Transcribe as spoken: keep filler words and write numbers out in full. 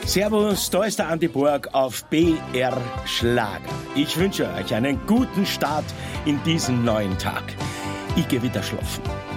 Servus, da ist der Andi Borg auf B R Schlager. Ich wünsche euch einen guten Start in diesen neuen Tag. Ich geh wieder schlafen.